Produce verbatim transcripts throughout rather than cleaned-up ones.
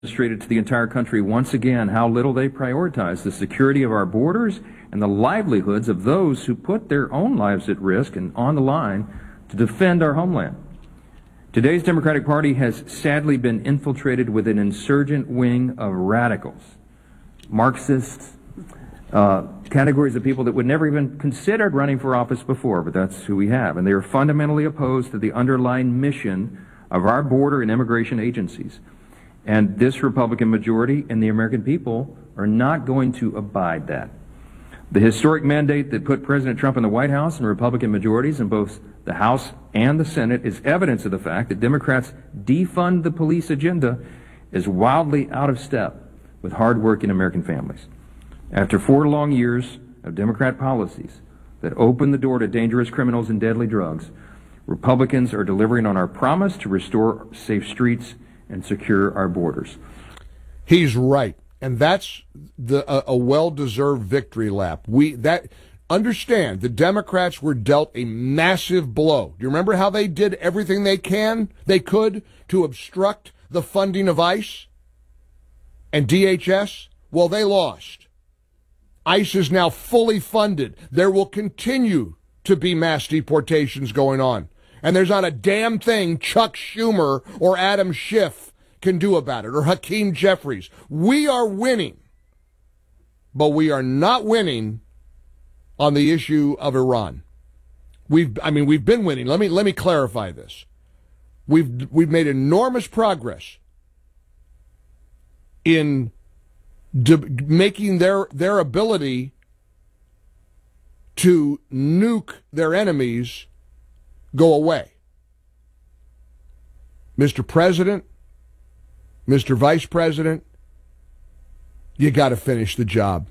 demonstrated to the entire country once again how little they prioritize the security of our borders and the livelihoods of those who put their own lives at risk and on the line to defend our homeland. Today's Democratic Party has sadly been infiltrated with an insurgent wing of radicals, Marxists, uh, categories of people that would never even considered running for office before, but that's who we have. And they are fundamentally opposed to the underlying mission of our border and immigration agencies. And this Republican majority and the American people are not going to abide that. The historic mandate that put President Trump in the White House and Republican majorities in both the House and the Senate is evidence of the fact that Democrats' defund the police agenda is wildly out of step with hardworking American families. After four long years of Democrat policies that open the door to dangerous criminals and deadly drugs, Republicans are delivering on our promise to restore safe streets and secure our borders. He's right, and that's the a, a well-deserved victory lap. We that understand the Democrats were dealt a massive blow. Do you remember how they did everything they can, they could, to obstruct the funding of ICE and D H S? Well, they lost. ICE is now fully funded. There will continue to be mass deportations going on. And there's not a damn thing Chuck Schumer or Adam Schiff can do about it, or Hakeem Jeffries. We are winning, but we are not winning on the issue of Iran. We've, I mean, we've been winning. Let me let me clarify this. We've we've made enormous progress in de- making their their ability to nuke their enemies go away. Mister President, Mister Vice President, you got to finish the job.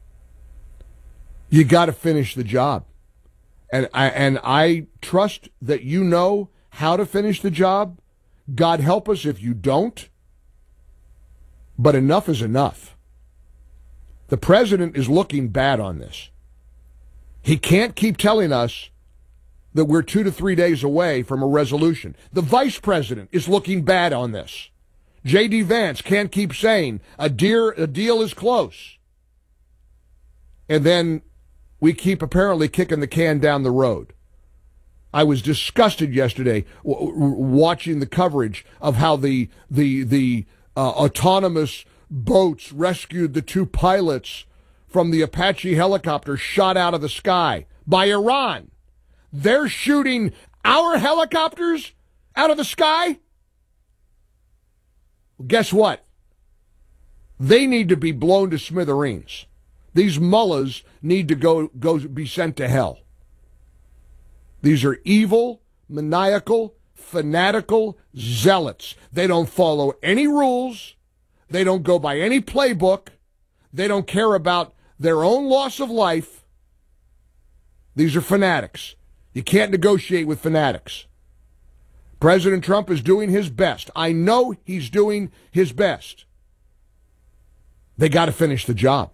You got to finish the job. And I, and I trust that you know how to finish the job. God help us if you don't. But enough is enough. The president is looking bad on this. He can't keep telling us that we're two to three days away from a resolution. The vice president is looking bad on this. J D. Vance can't keep saying a, dear, a deal is close. And then we keep apparently kicking the can down the road. I was disgusted yesterday w- w- watching the coverage of how the the the uh, autonomous boats rescued the two pilots from the Apache helicopter shot out of the sky by Iran. They're shooting our helicopters out of the sky? Well, guess what? They need to be blown to smithereens. These mullahs need to go, go be sent to hell. These are evil, maniacal, fanatical zealots. They don't follow any rules. They don't go by any playbook. They don't care about their own loss of life. These are fanatics. You can't negotiate with fanatics. President Trump is doing his best. I know he's doing his best. They got to finish the job.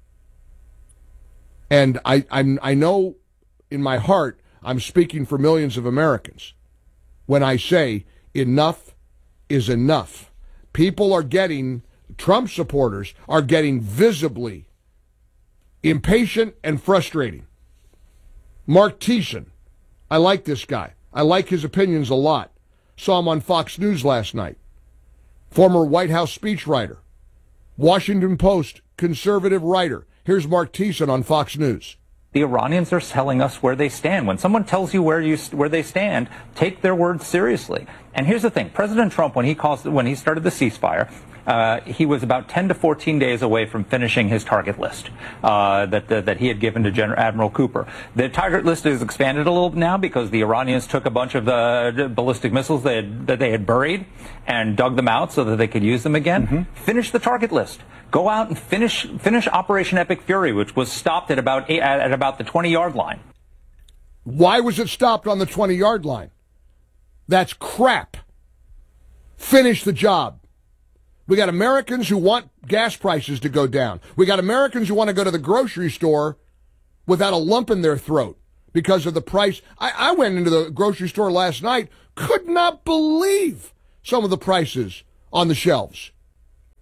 And I, I, I know in my heart I'm speaking for millions of Americans when I say enough is enough. People are getting, Trump supporters are getting visibly impatient and frustrating. Mark Thiessen, I like this guy. I like his opinions a lot. Saw him on Fox News last night. Former White House speechwriter. Washington Post conservative writer. Here's Mark Thiessen on Fox News. The Iranians are telling us where they stand. When someone tells you where you where they stand, take their words seriously. And here's the thing: President Trump, when he calls when he started the ceasefire, uh, he was about ten to fourteen days away from finishing his target list uh, that, that that he had given to General Admiral Cooper. The target list is expanded a little now because the Iranians took a bunch of the ballistic missiles they had, that they had buried and dug them out so that they could use them again. Mm-hmm. Finish the target list. Go out and finish finish Operation Epic Fury, which was stopped at about eight, at about the twenty-yard line. Why was it stopped on the twenty-yard line? That's crap. Finish the job. We got Americans who want gas prices to go down. We got Americans who want to go to the grocery store without a lump in their throat because of the price. I, I went into the grocery store last night, could not believe some of the prices on the shelves.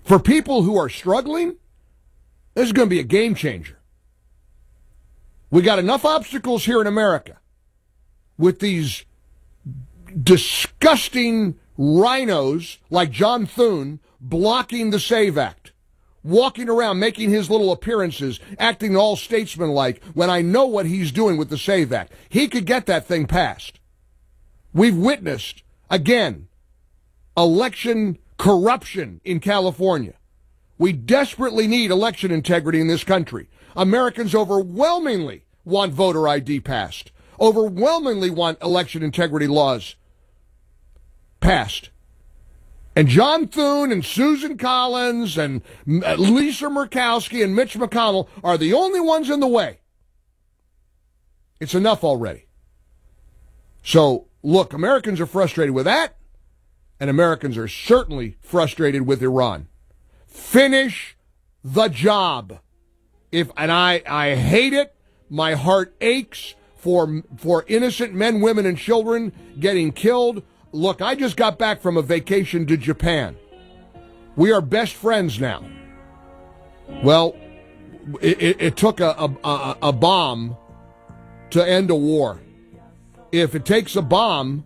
For people who are struggling, this is going to be a game changer. We got enough obstacles here in America with these disgusting rhinos like John Thune blocking the SAVE Act, walking around making his little appearances, acting all statesmanlike when I know what he's doing with the SAVE Act. He could get that thing passed. We've witnessed, again, election corruption in California. We desperately need election integrity in this country. Americans overwhelmingly want voter I D passed, overwhelmingly want election integrity laws passed. And John Thune and Susan Collins and Lisa Murkowski and Mitch McConnell are the only ones in the way. It's enough already. So, look, Americans are frustrated with that, and Americans are certainly frustrated with Iran. Finish the job. If and I, I hate it. My heart aches for for innocent men, women, and children getting killed. Look, I just got back from a vacation to Japan. We are best friends now. Well, it, it, it took a, a, a bomb to end a war. If it takes a bomb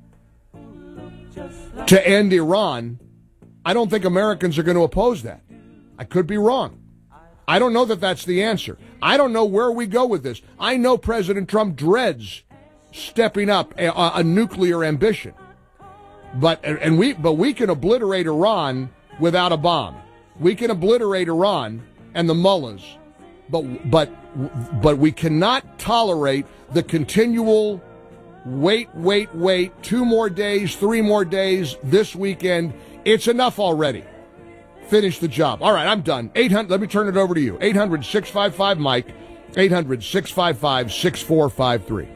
to end Iran, I don't think Americans are going to oppose that. I could be wrong. I don't know that that's the answer. I don't know where we go with this. I know President Trump dreads stepping up a, a nuclear ambition. But and we but we can obliterate Iran without a bomb. We can obliterate Iran and the mullahs. But but but we cannot tolerate the continual wait, wait, wait, two more days, three more days, this weekend. It's enough already. Finish the job. All right, I'm done. eight hundred, let me turn it over to you. eight hundred, six five five, Mike, eight hundred, six five five, six four five three.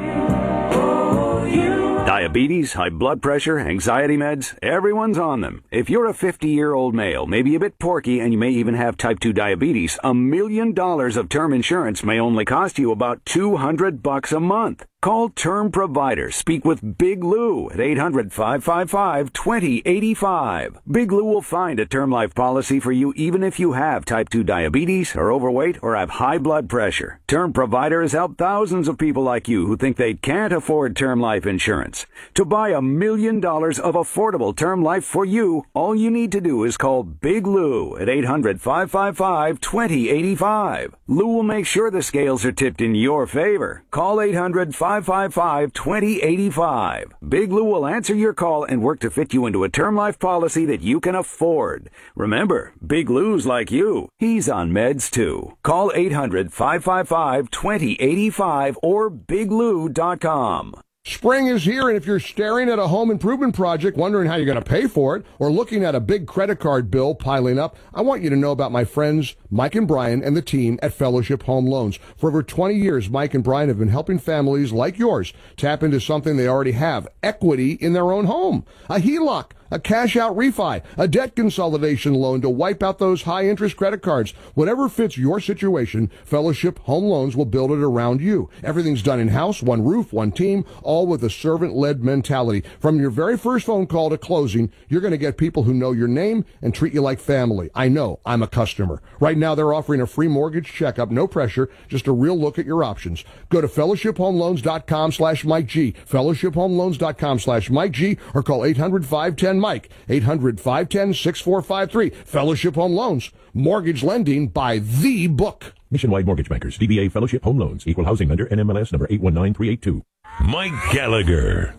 Diabetes, high blood pressure, anxiety meds, everyone's on them. If you're a fifty-year-old male, maybe a bit porky, and you may even have type two diabetes, a million dollars of term insurance may only cost you about two hundred bucks a month. Call Term Provider. Speak with Big Lou at eight hundred, five five five, two zero eight five. Big Lou will find a term life policy for you even if you have type two diabetes, are overweight, or have high blood pressure. Term Provider has helped thousands of people like you who think they can't afford term life insurance. To buy a million dollars of affordable term life for you, all you need to do is call Big Lou at eight hundred, five five five, two zero eight five. Lou will make sure the scales are tipped in your favor. Call eight hundred, five five five, two zero eight five. Big Lou will answer your call and work to fit you into a term life policy that you can afford. Remember, Big Lou's like you. He's on meds too. Call eight hundred, five five five, two zero eight five or big lou dot com. Spring is here, and if you're staring at a home improvement project, wondering how you're going to pay for it, or looking at a big credit card bill piling up, I want you to know about my friends Mike and Brian and the team at Fellowship Home Loans. For over twenty years, Mike and Brian have been helping families like yours tap into something they already have, equity in their own home. A H E L O C, a cash-out refi, a debt consolidation loan to wipe out those high-interest credit cards. Whatever fits your situation, Fellowship Home Loans will build it around you. Everything's done in-house, one roof, one team, all with a servant-led mentality. From your very first phone call to closing, you're going to get people who know your name and treat you like family. I know. I'm a customer. Right now, they're offering a free mortgage checkup, no pressure, just a real look at your options. Go to fellowship home loans dot com slash Mike G, fellowship home loans dot com slash Mike G, or call eight hundred, five one zero, Mike, eight hundred, five one zero, six four five three. Fellowship Home Loans, mortgage lending by the book. Nationwide Mortgage Bankers, D B A Fellowship Home Loans, Equal Housing Lender, N M L S number eight one nine three eight two. Mike Gallagher.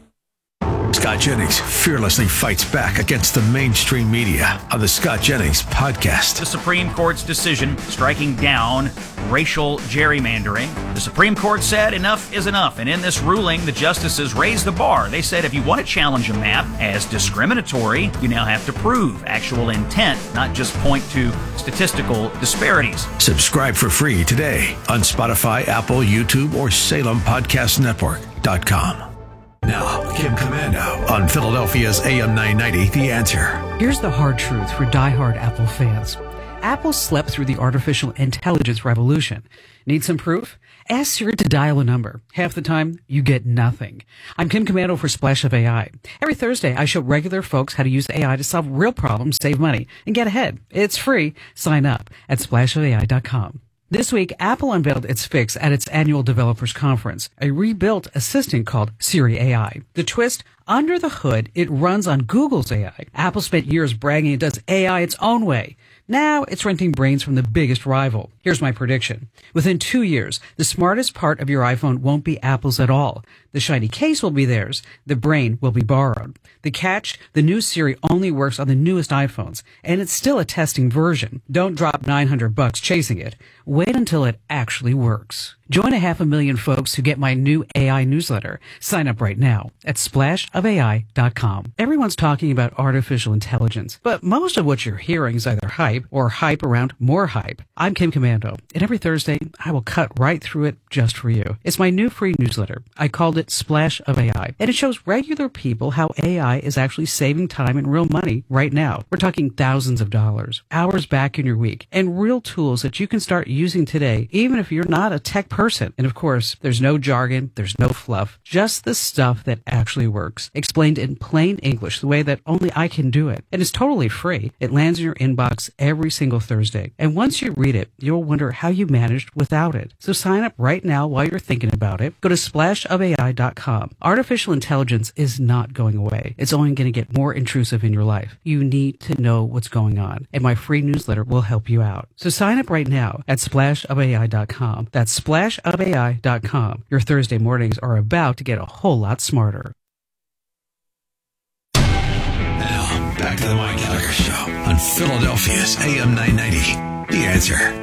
Scott Jennings fearlessly fights back against the mainstream media on the Scott Jennings Podcast. The Supreme Court's decision striking down racial gerrymandering. The Supreme Court said enough is enough, and in this ruling, the justices raised the bar. They said if you want to challenge a map as discriminatory, you now have to prove actual intent, not just point to statistical disparities. Subscribe for free today on Spotify, Apple, YouTube, or Salem Podcast Network dot com. Now, Kim Commando on Philadelphia's A M nine ninety, The Answer. Here's the hard truth for diehard Apple fans. Apple slept through the artificial intelligence revolution. Need some proof? Ask Siri to dial a number. Half the time, you get nothing. I'm Kim Commando for Splash of A I. Every Thursday, I show regular folks how to use A I to solve real problems, save money, and get ahead. It's free. Sign up at splash of A I dot com. This week, Apple unveiled its fix at its annual developers conference, a rebuilt assistant called Siri A I. The twist, under the hood, it runs on Google's A I. Apple spent years bragging it does A I its own way. Now it's renting brains from the biggest rival. Here's my prediction. Within two years, the smartest part of your iPhone won't be Apple's at all. The shiny case will be theirs. The brain will be borrowed. The catch, the new Siri only works on the newest iPhones, and it's still a testing version. Don't drop nine hundred bucks chasing it. Wait until it actually works. Join a half a million folks who get my new A I newsletter. Sign up right now at splash of A I dot com. Everyone's talking about artificial intelligence, but most of what you're hearing is either hype or hype around more hype. I'm Kim Commando, and every Thursday I will cut right through it just for you. It's my new free newsletter. I called it Splash of A I, and it shows regular people how A I is actually saving time and real money right now. We're talking thousands of dollars, hours back in your week, and real tools that you can start using today, even if you're not a tech person. And of course, there's no jargon, there's no fluff, just the stuff that actually works, explained in plain English the way that only I can do it. And it's totally free. It lands in your inbox every single Thursday. And once you read it, you'll wonder how you managed without it. So sign up right now while you're thinking about it. Go to splash of A I dot com. Artificial intelligence is not going away. It's only going to get more intrusive in your life. You need to know what's going on, and my free newsletter will help you out. So sign up right now at splash of A I dot com. That's splash of A I dot com. Your Thursday mornings are about to get a whole lot smarter. Now, back to the Mike Gallagher Show on Philadelphia's A M nine ninety. The Answer.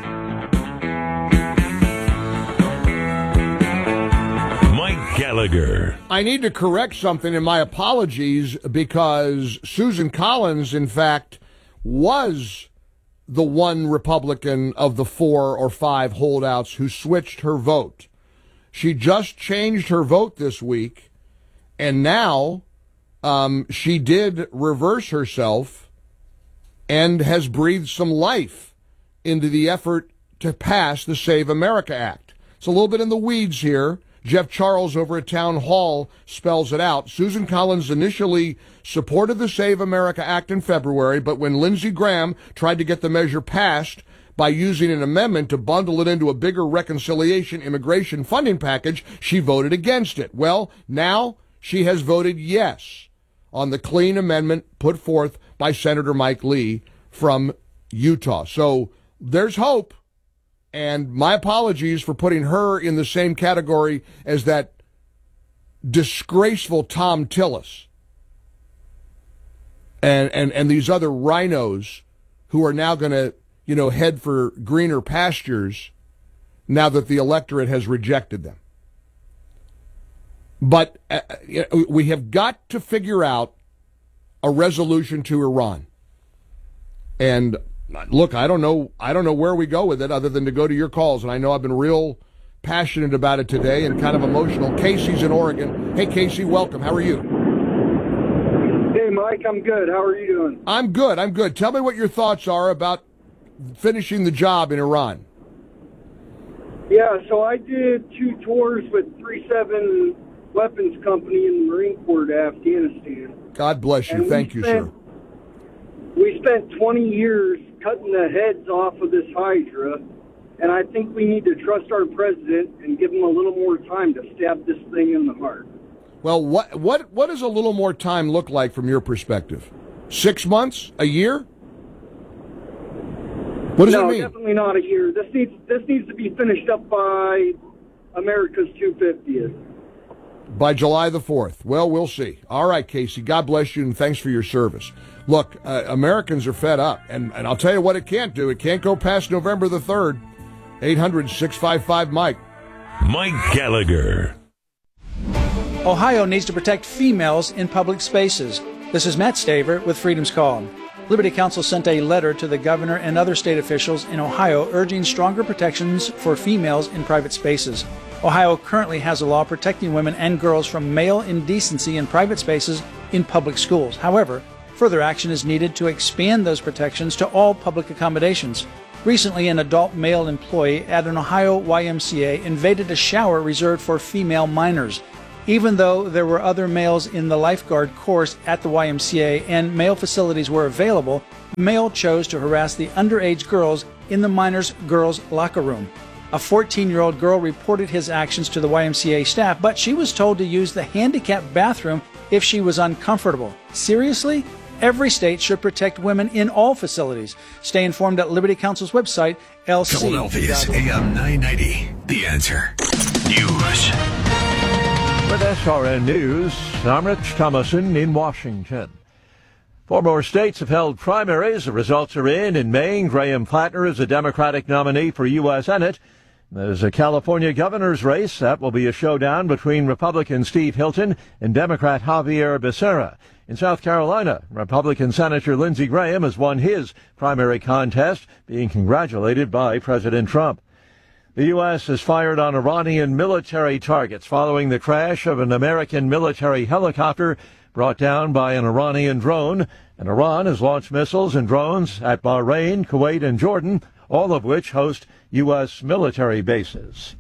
Gallagher. I need to correct something in my apologies because Susan Collins, in fact, was the one Republican of the four or five holdouts who switched her vote. She just changed her vote this week, and now um, she did reverse herself and has breathed some life into the effort to pass the Save America Act. It's a little bit in the weeds here. Jeff Charles over at Town Hall spells it out. Susan Collins initially supported the Save America Act in February, but when Lindsey Graham tried to get the measure passed by using an amendment to bundle it into a bigger reconciliation immigration funding package, she voted against it. Well, now she has voted yes on the clean amendment put forth by Senator Mike Lee from Utah. So there's hope. And my apologies for putting her in the same category as that disgraceful Tom Tillis and, and, and these other rhinos who are now going to, you know, head for greener pastures now that the electorate has rejected them. But uh, we have got to figure out a resolution to Iran. And look, I don't know I don't know where we go with it other than to go to your calls. And I know I've been real passionate about it today and kind of emotional. Casey's in Oregon. Hey, Casey, welcome. How are you? Hey, Mike, I'm good. How are you doing? I'm good. I'm good. Tell me what your thoughts are about finishing the job in Iran. Yeah, so I did two tours with three seven Weapons Company in the Marine Corps to Afghanistan. God bless you. And Thank you, spent, sir. We spent twenty years cutting the heads off of this Hydra, and I think we need to trust our president and give him a little more time to stab this thing in the heart. Well, what what what does a little more time look like from your perspective? Six months? A year? What does no, it mean? definitely not a year. This needs this needs to be finished up by America's two hundred fiftieth. By July the fourth. Well, we'll see. All right, Casey, God bless you, and thanks for your service. Look, uh, Americans are fed up, and, and I'll tell you what it can't do. It can't go past November the third. eight hundred, six five five, Mike. Mike Gallagher. Ohio needs to protect females in public spaces. This is Matt Staver with Freedom's Call. Liberty Counsel sent a letter to the governor and other state officials in Ohio urging stronger protections for females in private spaces. Ohio currently has a law protecting women and girls from male indecency in private spaces in public schools. However, further action is needed to expand those protections to all public accommodations. Recently, an adult male employee at an Ohio Y M C A invaded a shower reserved for female minors. Even though there were other males in the lifeguard course at the Y M C A and male facilities were available, the male chose to harass the underage girls in the minors' girls' locker room. A fourteen-year-old girl reported his actions to the Y M C A staff, but she was told to use the handicapped bathroom if she was uncomfortable. Seriously? Every state should protect women in all facilities. Stay informed at Liberty Counsel's website, L C. Philadelphia's A M nine ninety, The Answer. News. With S R N News, I'm Rich Thomason in Washington. Four more states have held primaries. The results are in. In Maine, Graham Plattner is a Democratic nominee for U S Senate. There's a California governor's race. That will be a showdown between Republican Steve Hilton and Democrat Javier Becerra. In South Carolina, Republican Senator Lindsey Graham has won his primary contest, being congratulated by President Trump. The U S has fired on Iranian military targets following the crash of an American military helicopter brought down by an Iranian drone. And Iran has launched missiles and drones at Bahrain, Kuwait, and Jordan, all of which host U S military bases.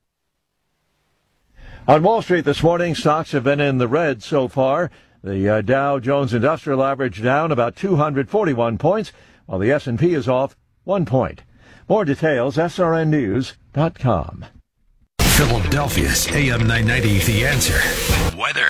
On Wall Street this morning, stocks have been in the red so far. The uh, Dow Jones Industrial Average down about two hundred forty-one points, while the S and P is off one point. More details, S R N news dot com. Philadelphia's A M nine ninety, The Answer. Weather.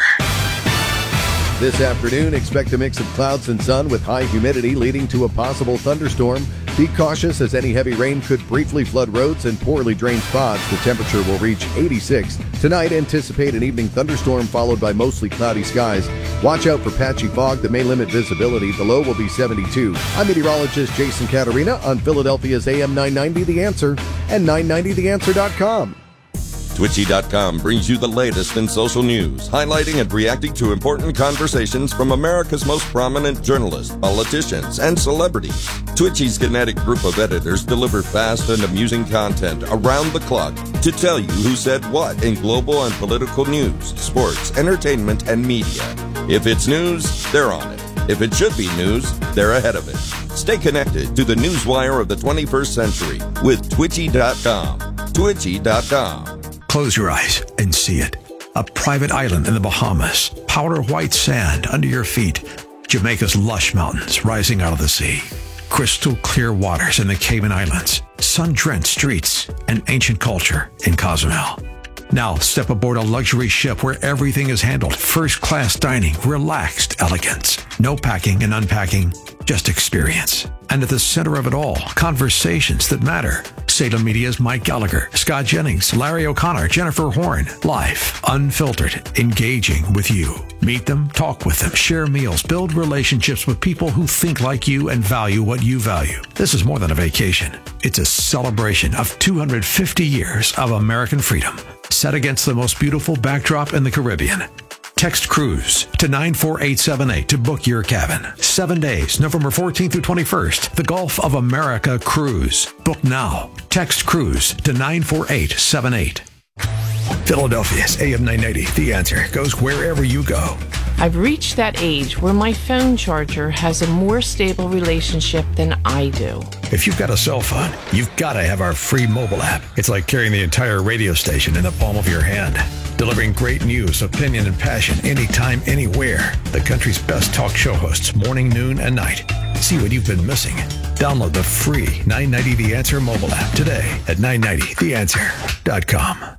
This afternoon, expect a mix of clouds and sun with high humidity leading to a possible thunderstorm. Be cautious as any heavy rain could briefly flood roads and poorly drained spots. The temperature will reach eighty-six. Tonight, anticipate an evening thunderstorm followed by mostly cloudy skies. Watch out for patchy fog that may limit visibility. The low will be seventy-two. I'm meteorologist Jason Caterina on Philadelphia's A M nine ninety The Answer and nine ninety the answer dot com. Twitchy dot com brings you the latest in social news, highlighting and reacting to important conversations from America's most prominent journalists, politicians, and celebrities. Twitchy's kinetic group of editors deliver fast and amusing content around the clock to tell you who said what in global and political news, sports, entertainment, and media. If it's news, they're on it. If it should be news, they're ahead of it. Stay connected to the newswire of the twenty-first century with Twitchy dot com. Twitchy dot com. Close your eyes and see it. A private island in the Bahamas. Powder white sand under your feet. Jamaica's lush mountains rising out of the sea. Crystal clear waters in the Cayman Islands. Sun-drenched streets and ancient culture in Cozumel. Now step aboard a luxury ship where everything is handled. First-class dining, relaxed elegance. No packing and unpacking, just experience. And at the center of it all, conversations that matter. Salem Media's Mike Gallagher, Scott Jennings, Larry O'Connor, Jennifer Horn. Live, unfiltered, engaging with you. Meet them, talk with them, share meals, build relationships with people who think like you and value what you value. This is more than a vacation. It's a celebration of two hundred fifty years of American freedom, set against the most beautiful backdrop in the Caribbean. Text Cruise to nine four eight seven eight to book your cabin. Seven days, November fourteenth through twenty-first. The Gulf of America Cruise. Book now. Text Cruise to nine four eight seven eight. Philadelphia's A M nine ninety, The Answer, goes wherever you go. I've reached that age where my phone charger has a more stable relationship than I do. If you've got a cell phone, you've got to have our free mobile app. It's like carrying the entire radio station in the palm of your hand. Delivering great news, opinion, and passion anytime, anywhere. The country's best talk show hosts, morning, noon, and night. See what you've been missing. Download the free nine ninety The Answer mobile app today at nine ninety the answer dot com.